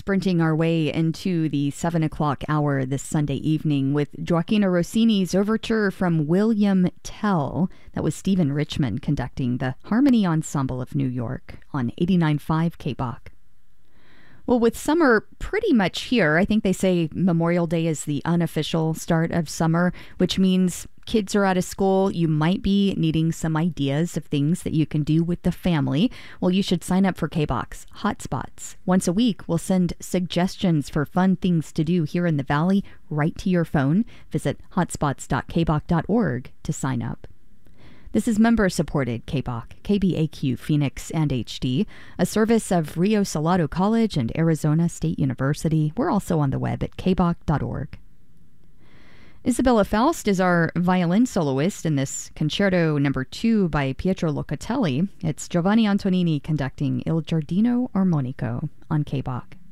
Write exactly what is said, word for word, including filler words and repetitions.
sprinting our way into the seven o'clock hour this Sunday evening with Gioacchino Rossini's overture from William Tell. That was Stephen Richmond conducting the Harmony Ensemble of New York on eighty-nine point five K B O C. Well, with summer pretty much here, I think they say Memorial Day is the unofficial start of summer, which means kids are out of school. You might be needing some ideas of things that you can do with the family. Well, you should sign up for K B O C's Hotspots. Once a week, we'll send suggestions for fun things to do here in the Valley right to your phone. Visit hotspots dot k b o c dot org to sign up. This is member-supported K B O C, K B A Q Phoenix and H D, a service of Rio Salado College and Arizona State University. We're also on the web at k b o c dot org. Isabella Faust is our violin soloist in this Concerto Number Two by Pietro Locatelli. It's Giovanni Antonini conducting Il Giardino Armonico on K B O C.